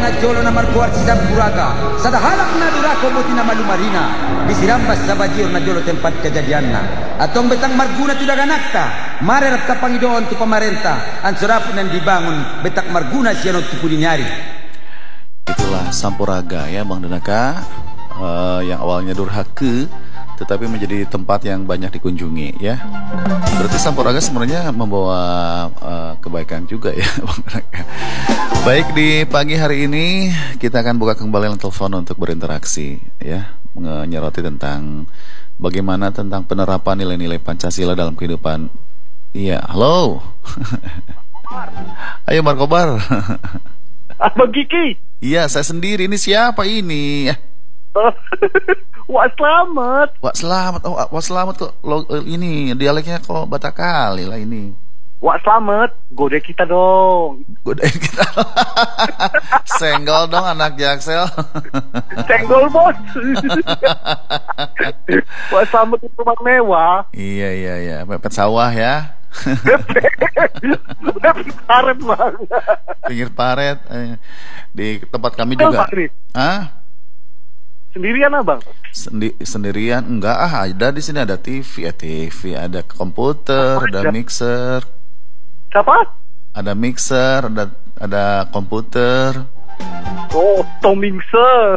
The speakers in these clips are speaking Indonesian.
na jolo na marbuar si Sampuraga. Sadahalak na durako muti na malumarina. Disirambas sa bajir na jolo tempat kejadian na. Atong betang marguna tu daganakta. Marerat ka Pangidoon tu pamarenta. Ang surapon yang dibangun betak marguna siya no tu pulinyari. Itulah Sampuraga ya Bang Denaka, yang awalnya durhaka tetapi menjadi tempat yang banyak dikunjungi ya. Berarti Sampuraga sebenarnya membawa kebaikan juga ya Bang Denaka. Baik, di pagi hari ini kita akan buka kembali telepon untuk berinteraksi ya, menyoroti tentang bagaimana tentang penerapan nilai-nilai Pancasila dalam kehidupan. Iya, halo. Ayo Markobar. Abang Kiki. Iya, saya sendiri. Ini siapa ini? Wak Selamat. Wak Selamat. Oh, Wak Selamat kok. Ini dialeknya kok Batakali lah ini. Wak Selamat, godain kita dong. Godain kita. Senggol dong anak Jaksel. Senggol bos. Wak Selamat itu rumah mewah. Iya. Pepet sawah ya. Paret bang. Pinggir paret. Di tempat kami juga. Hah? Sendirian abang? Sendirian enggak, ada di sini ada TV, ada komputer, ada mixer. Siapa? Ada mixer, ada komputer. Oh, Tomingse.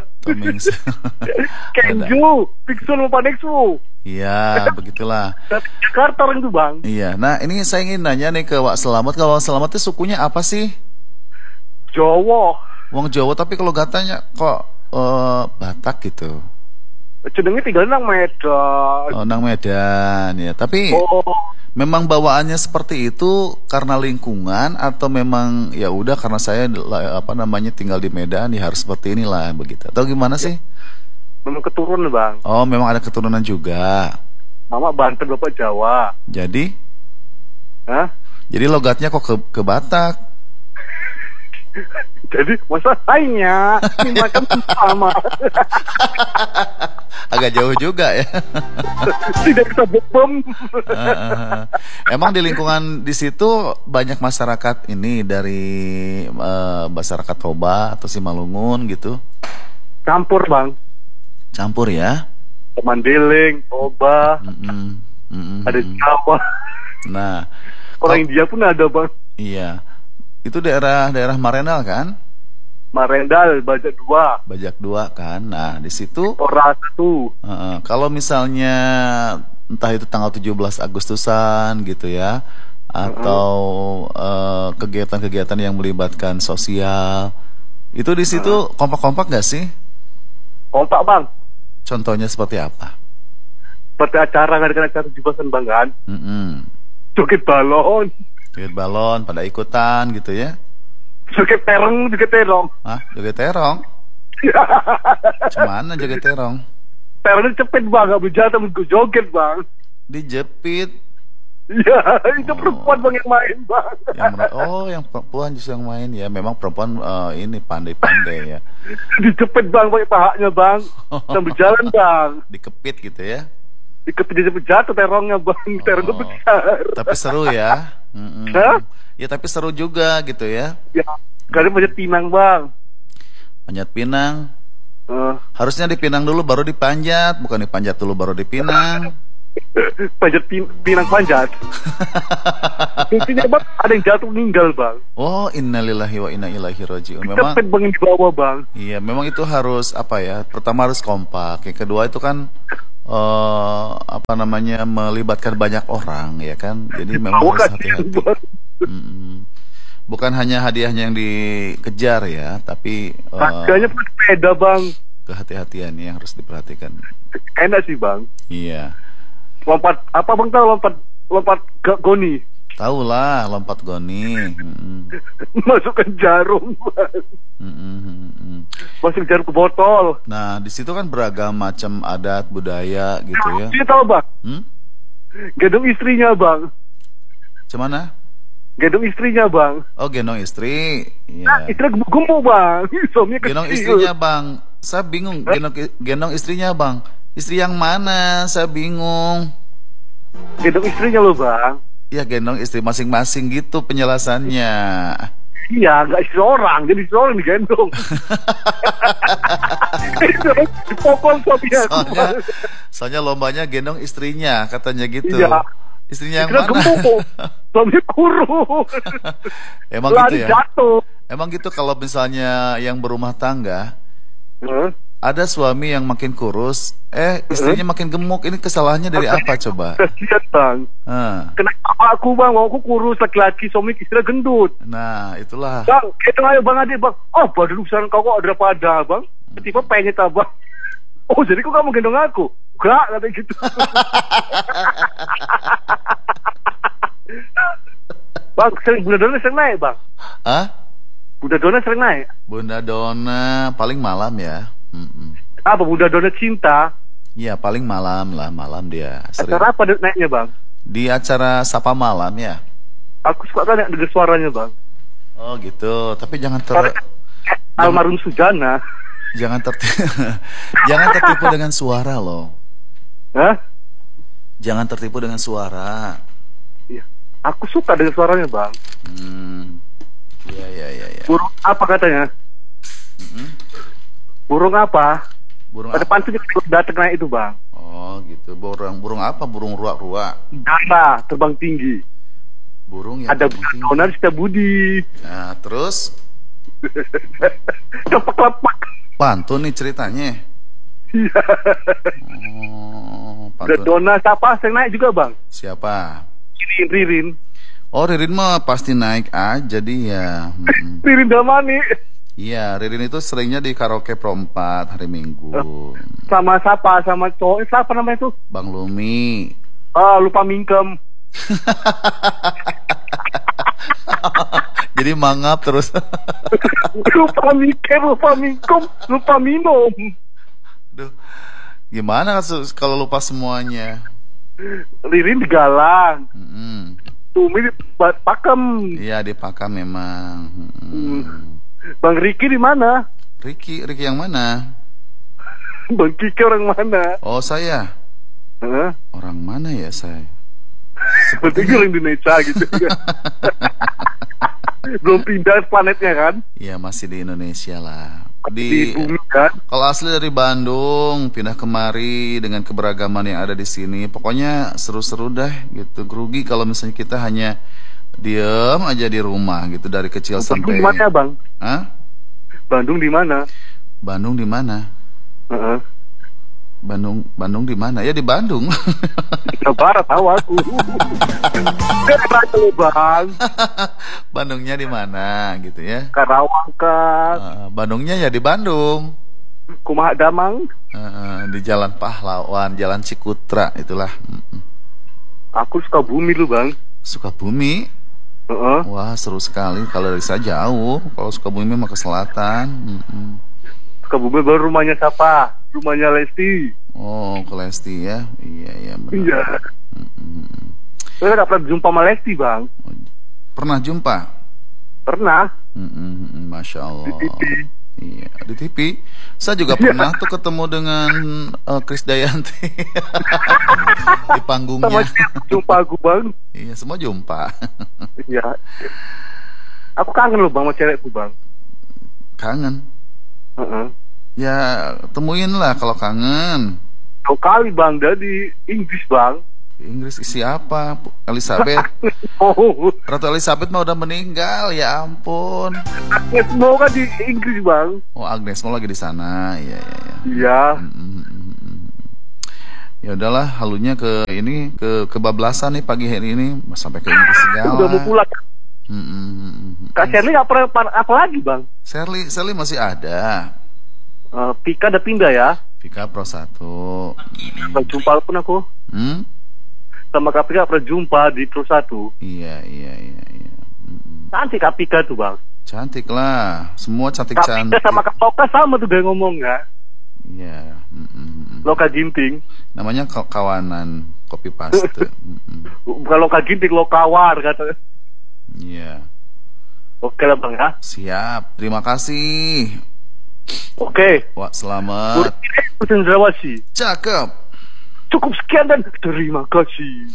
Kenju, Pixel sama Nexu. Iya, begitulah. Jakarta orang itu bang. Iya, nah ini saya ingin nanya nih ke Wak Selamat. Kalau Wak Selamat itu sukunya apa sih? Jawa. Wong Jawa, tapi kalau katanya kok Batak gitu. Cenderungnya tinggal nang Medan. Oh, nang Medan ya. Tapi memang bawaannya seperti itu karena lingkungan atau memang ya udah karena saya tinggal di Medan ya harus seperti inilah begitu. Atau gimana sih? Memang keturunan bang. Oh, memang ada keturunan juga. Mama Banten, bapak Jawa. Jadi? Hah? Jadi logatnya kok ke Batak? Jadi masa lainnya ini macam sama. Agak jauh juga ya. Tidak bisa bom. Emang di lingkungan di situ banyak masyarakat ini dari masyarakat Toba atau Simalungun gitu? Campur bang. Campur ya. Mandeling, Toba, ada Jawa. Nah, orang India pun ada bang. Iya. Itu daerah Marendal kan? Marendal, Bajak 2. Bajak 2 kan. Nah, di situ Ora 1. Kalau misalnya entah itu tanggal 17 Agustusan gitu ya, atau kegiatan-kegiatan yang melibatkan sosial, itu di situ kompak-kompak gak sih? Kompak bang. Contohnya seperti apa? Seperti acara ngadakan acara 17-an bang kan? Joget balon. Joget balon, pada ikutan gitu ya? Joget terong. Hah? Joget terong? Cuman joget terong? Terongnya cepet bang, gak bisa temen gue joget bang. Dijepit? Iya, itu perempuan bang yang main bang. Yang perempuan justru yang main ya. Memang perempuan ini pandai-pandai ya. Dijepit bang, pakai pahanya bang. Sambil jalan bang. Dikepit gitu ya? Dikepit jatuh terongnya bang. Terongnya besar. Tapi seru ya. Hah? Ya tapi seru juga gitu ya. Ya, kali Panjat Pinang bang. Panjat Pinang. Harusnya dipinang dulu baru dipanjat, bukan dipanjat dulu baru dipinang. Panjat Pinang panjat. Intinya bang, ada yang jatuh meninggal bang. Oh, innalillahi wa inna ilaihi rajiun. Memang cepet bang di bawah bang. Iya, memang itu harus apa ya? Pertama harus kompak. Yang kedua itu kan melibatkan banyak orang ya kan. Jadi memang harus hati-hati. Bukan hanya hadiahnya yang dikejar ya, tapi harganya sepeda bang. Kehati-hatian yang harus diperhatikan. Enak sih bang. Iya. Lompat apa bang, tahu lompat goni? Tahu lah, lompat goni. Masukkan jarum bang. Masuk jarum ke botol. Nah di situ kan beragam macam adat budaya gitu ya. Ini tahu bang? Gendong istrinya bang. Cemana? Gendong istrinya bang. Oh, gendong istri. Iya. Nah, istrinya gemuk bang. Suaminya kecil. Gendong istrinya bang. Saya bingung. Gendong istrinya bang. Istri yang mana? Saya bingung. Gendong istrinya loh bang. Ya gendong istri masing-masing gitu penjelasannya. Iya, nggak istri orang, jadi istri orang digendong. Dipokong suaminya. Soalnya lombanya gendong istrinya, katanya gitu. Iya. Istrinya yang Istrinya mana? gemuk, suaminya kurus. Emang gitu Lari ya? jatuh. Emang gitu kalau misalnya yang berumah tangga, Hah? ada suami yang makin kurus, istrinya makin gemuk. Ini kesalahannya dari apa coba? Kasihan bang. Kenapa aku bang, aku kurus laki-laki, suami istrinya gendut. Nah, itulah. Bang, kita ayo bang adik bang. Oh, badan besar kau kok ada pada bang. Tiba pengen tabah. Oh, jadi kok kamu gendong aku? Enggak, kata gitu. Bang, Bunda Dona sering naik bang. Hah? Bunda Dona sering naik. Bunda Dona paling malam ya. Apa Bunda Dona cinta? Iya, paling malam lah, malam dia. Sering. Acara apa naiknya bang? Di acara Sapa Malam ya. Aku suka kan dengar suaranya bang. Oh gitu, tapi jangan Almarhum Sujana. jangan tertipu dengan suara loh. Hah? Jangan tertipu dengan suara. Iya. Aku suka dengan suaranya bang. Iya. Burung apa katanya? Burung apa? Burung Ada apa? pantunya datang naik itu bang. Oh gitu, burung apa? Burung ruak-ruak. Dana terbang tinggi. Burung yang Ada terbang tinggi. Bunda Dona Setiabudi. Nah, terus Kepak-kepak. pantun nih ceritanya. Iya. Oh, Bunda pantun. Dona siapa? Saya naik juga bang. Siapa? Ririn. Oh, Ririn mah pasti naik aja dia. Ririn Damani. Iya, Ririn itu seringnya di karaoke Pro 4 hari Minggu. Sama siapa? Sama cowok. Siapa namanya tuh? Bang Lumi. Ah, lupa mingkem. Jadi mangap terus. lupa mingkem, lupa minum. Duh, gimana kalau lupa semuanya? Ririn digalang. Tumi pakem. Iya, di Pakam memang. Bang Riki di mana? Riki yang mana? Bang Kiki orang mana? Oh, saya. Hah? Orang mana ya saya? Sepertinya orang Indonesia gitu. Belum pindah planetnya kan? Iya, masih di Indonesia lah. Di bumi kan? Kalau asli dari Bandung, pindah kemari dengan keberagaman yang ada di sini. Pokoknya seru-seru dah gitu. Grogi kalau misalnya kita hanya diem aja di rumah gitu dari kecil sampai. Bandung di mana bang? Hah? Bandung di mana? Bandung di mana? Heeh. Bandung di mana? Ya di Bandung. Jawa Barat tahu aku. Kenapa bang? Bandungnya di mana gitu ya? Karawang kan? Bandungnya ya di Bandung. Kumaha Damang? Di Jalan Pahlawan, Jalan Cikutra itulah. Aku suka bumi lu bang. Sukabumi. Wah, seru sekali. Kalau dari saya jauh. Kalau Sukabumi mah ke selatan. Sukabumi baru rumahnya siapa? Rumahnya Lesti. Oh, ke Lesti ya. Iya benar. Iya. Saya nggak pernah jumpa sama Lesti bang. Pernah jumpa? Pernah. Masya Allah. Di TV. Iya, di TV. Saya juga pernah tuh ketemu dengan Krisdayanti di panggungnya. Sama jumpa aku bang. Iya, semua jumpa. Iya. Aku kangen loh bang sama cewekku bang. Kangen? Ya, temuin lah kalau kangen. Tahu kali bang, dari Inggris bang. Inggris siapa? Elizabeth. Ratu Elizabeth mah udah meninggal, ya ampun. Agnes Mo kan di Inggris bang. Oh, Agnes Mo lagi di sana. Iya. Ya udahlah, halunya ke kebablasan nih pagi hari ini sampai ke Inggris segala. Udah mau pulang. Kak Shirley apa lagi bang? Shirley masih ada. Pika udah pindah ya. Pika Pro 1. Gak jumpa pun aku. Sama Kak Pika pernah jumpa di Pro 1. Iya. Cantik Kak Pika tuh bang. Cantik lah, semua cantik. Kak Pika sama Kak Loka sama tuh gaya ngomong ya. Iya. Loka Ginting. Namanya kawanan copy paste. Bukan Loka Ginting, Lokawar kata. Iya. Oke lah bang ya. Siap, terima kasih. Oke. Wah, selamat. Cendrawasih. Cakep. Cukup sekian dan terima kasih.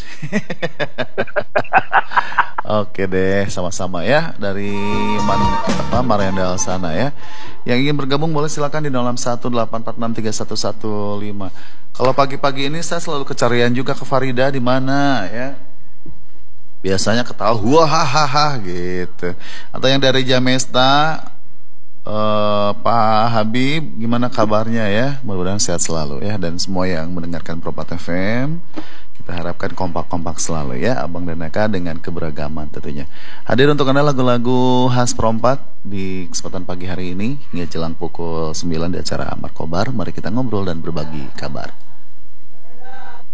Oke deh, sama-sama ya dari Mariandal sana ya. Yang ingin bergabung boleh silakan di 0818463115. Kalau pagi-pagi ini saya selalu kecarian juga ke Farida di mana ya. Biasanya ketawa hahaha gitu. Atau yang dari Jamesta, Pak Habib, gimana kabarnya ya? Mudah-mudahan sehat selalu ya. Dan semua yang mendengarkan Propat FM, kita harapkan kompak-kompak selalu ya, Abang dan Eka dengan keberagaman tentunya. Hadir untuk Anda lagu-lagu khas Perompak di kesempatan pagi hari ini hingga jelang pukul 9 di acara Amar Kobar. Mari kita ngobrol dan berbagi kabar.